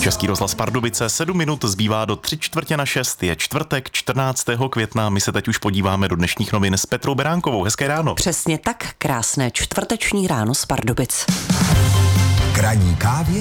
Český rozhlas Pardubice, 7 minut zbývá do 3:45, je čtvrtek 14. května. My se teď už podíváme do dnešních novin s Petrou Beránkovou. Hezké ráno. Přesně tak, krásné čtvrteční ráno z Pardubic. K ranní kávě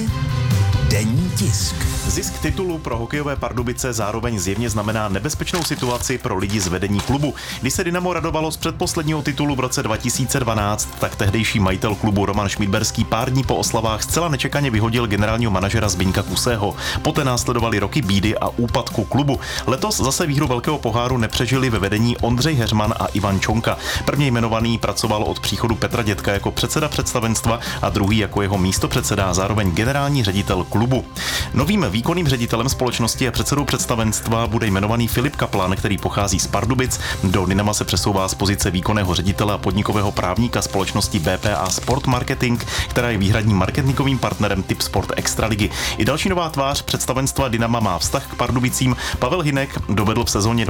denní tisk. Zisk titulu pro hokejové Pardubice zároveň zjevně znamená nebezpečnou situaci pro lidi z vedení klubu. Když se Dynamo radovalo z předposledního titulu v roce 2012, tak tehdejší majitel klubu Roman Šmídberský pár dní po oslavách zcela nečekaně vyhodil generálního manažera Zbyňka Kusého. Poté následovaly roky bídy a úpadku klubu. Letos zase výhru velkého poháru nepřežili ve vedení Ondřej Heřman a Ivan Čonka. První jmenovaný pracoval od příchodu Petra Dětka jako předseda představenstva a druhý jako jeho místopředseda a zároveň generální ředitel klubu. Novým výkonným ředitelem společnosti a předsedou představenstva bude jmenovaný Filip Kaplan, který pochází z Pardubic. Do Dynama se přesouvá z pozice výkonného ředitele a podnikového právníka společnosti BPA Sport Marketing, která je výhradním marketingovým partnerem Tip Sport Extraligy. I další nová tvář představenstva Dynama má vztah k Pardubicím. Pavel Hynek dovedl v sezóně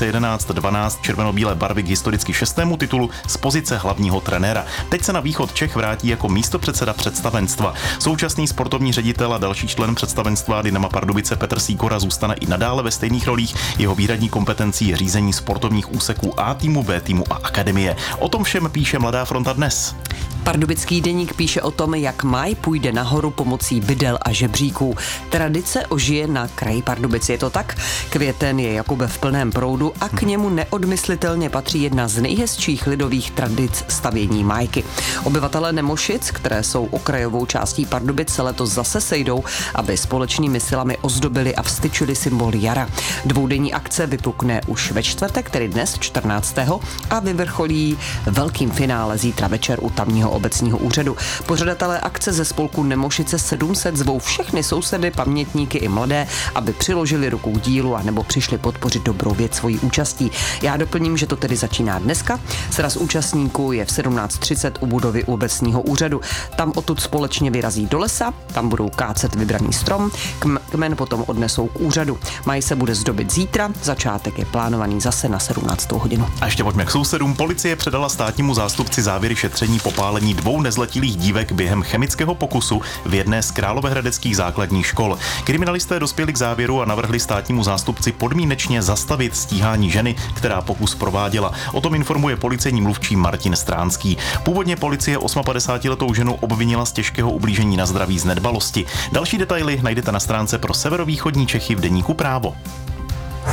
2011-12 červeno-bílé barvy k historicky 6. titulu z pozice hlavního trenéra. Teď se na východ Čech vrátí jako místopředseda představenstva. Současný sportovní ředitel a další člen představenstva Dynama Pardubice Petr Sýkora zůstane i nadále ve stejných rolích. Jeho výhradní kompetencí je řízení sportovních úseků A týmu, B týmu a akademie. O tom všem píše Mladá fronta dnes. Pardubický deník píše o tom, jak máj půjde nahoru pomocí bydel a žebříků. Tradice ožije na kraji Pardubic. Je to tak? Květen je Jakube v plném proudu a k němu neodmyslitelně patří jedna z nejhezčích lidových tradic stavění májky. Obyvatelé Nemošic, které jsou okrajovou částí Pardubic, se letos zase sejdou, aby společnými silami ozdobili a vztyčili symbol jara. Dvoudenní akce vypukne už ve čtvrtek, tedy dnes 14. a vyvrcholí velkým finále zítra večer u tamního obecního úřadu. Pořadatelé akce ze spolku Nemošice 700 zvou všechny sousedy, pamětníky i mladé, aby přiložili ruku k dílu a nebo přišli podpořit dobrou věc svojí účastí. Já doplním, že to tedy začíná dneska. Sraz účastníků je v 17:30 u budovy obecního úřadu. Tam odtud společně vyrazí do lesa, tam budou kácet vybraný strom, kmen potom odnesou k úřadu. Maj se bude zdobit zítra, začátek je plánovaný zase na 17. hodinu. A ještě pojďme k sousedům. Policie předala státnímu zástupci závěry šetření popálení 2 nezletilých dívek během chemického pokusu v jedné z královéhradeckých základních škol. Kriminalisté dospěli k závěru a navrhli státnímu zástupci podmínečně zastavit stíhání ženy, která pokus prováděla. O tom informuje policejní mluvčí Martin Stránský. Původně policie 58letou ženu obvinila z těžkého ublížení na zdraví z nedbalosti. Další detaily najdete na stránce pro severovýchodní Čechy v deníku Právo.